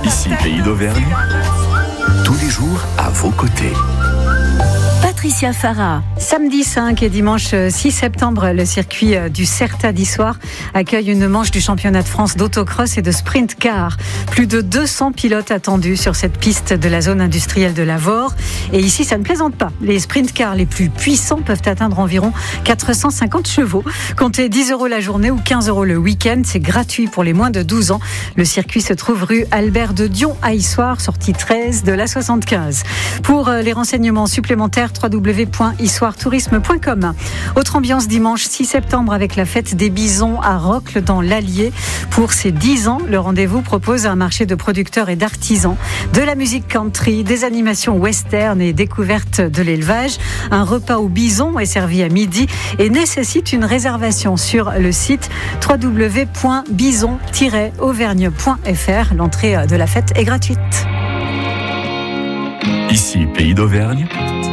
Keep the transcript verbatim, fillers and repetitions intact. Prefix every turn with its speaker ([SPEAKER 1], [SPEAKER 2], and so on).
[SPEAKER 1] Ici, Pays d'Auvergne, tous les jours à vos côtés.
[SPEAKER 2] Patricia Farah. Samedi cinq et dimanche six septembre, le circuit du Certa d'Issoire accueille une manche du championnat de France d'autocross et de sprint car. Plus de deux cents pilotes attendus sur cette piste de la zone industrielle de Lavore. Et ici, ça ne plaisante pas. Les sprint cars les plus puissants peuvent atteindre environ quatre cent cinquante chevaux. Comptez dix euros la journée ou quinze euros le week-end. C'est gratuit pour les moins de douze ans. Le circuit se trouve rue Albert de Dion à Issoire, sortie treize de la soixante-quinze. Pour les renseignements supplémentaires, w w w point issoire tourisme point com. Autre ambiance dimanche six septembre avec la fête des bisons à Rocles dans l'Allier. Pour ses dix ans, le rendez-vous propose un marché de producteurs et d'artisans, de la musique country, des animations western et découverte de l'élevage. Un repas au bison est servi à midi et nécessite une réservation sur le site w w w point bison tiret auvergne point f r. L'entrée de la fête est gratuite.
[SPEAKER 1] Ici, Pays d'Auvergne,